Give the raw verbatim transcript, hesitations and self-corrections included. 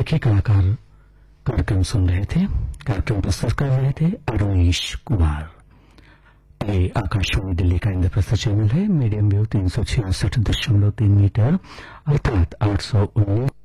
देखिए कलाकार कार्यक्रम सुन रहे थे। कार्यक्रम प्रस्तुत कर रहे थे अरुणेश कुमार। ये आकाशवाणी दिल्ली का इंद्रप्रस्थ चैनल है। मीडियम वेव तीन सौ छियासठ दशमलव तीन मीटर अर्थात आठ सौ उन्नीस